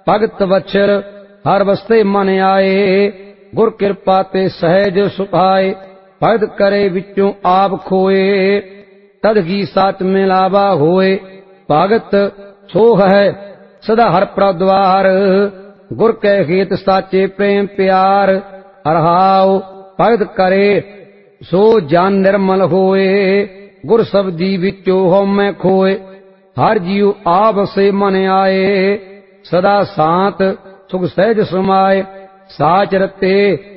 ਭਗਤ ਵਛਰ ਹਰ ਵਸਤੇ ਮਨ ਆਏ, ਗੁਰ ਕਿਰਪਾ ਤੇ ਸਹਿਜ ਸੁਭਾਏ। ਭਗਤ करे विचों आप खोए, तद ही साच मिलावा होए। भगत सो है सदा हर प्रद्वार, गुर कै हेत साचे प्रेम प्यार। अरहाओ भगत करे सो जान निर्मल होए, गुर शब्दी विचों हउमੈ खोए। हर जीव आप से मन आए, सदा शांत सुख सहज समाए। साच रते